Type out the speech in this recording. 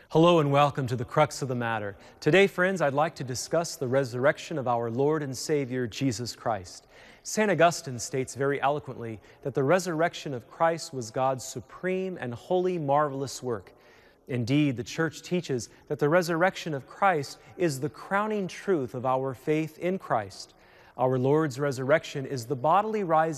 Hello and welcome to the crux of the matter. Today, friends, I'd like to discuss the resurrection of our Lord and Savior, Jesus Christ. St. Augustine states very eloquently that the resurrection of Christ was God's supreme and holy, marvelous work. Indeed, the Church teaches that the resurrection of Christ is the crowning truth of our faith in Christ. Our Lord's resurrection is the bodily rising